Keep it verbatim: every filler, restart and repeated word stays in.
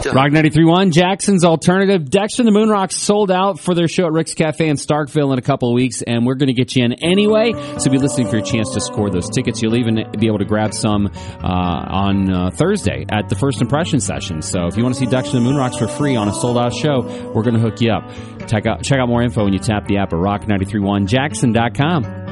Rock ninety-three point one, Jackson's Alternative. Dexter and the Moonrocks sold out for their show at Rick's Cafe in Starkville in a couple of weeks, and we're going to get you in anyway, so be listening for your chance to score those tickets. You'll even be able to grab some uh, on uh, Thursday at the First Impression session. So if you want to see Dexter and the Moonrocks for free on a sold-out show, we're going to hook you up. Check out, check out more info when you tap the app at rock nine three one jackson dot com.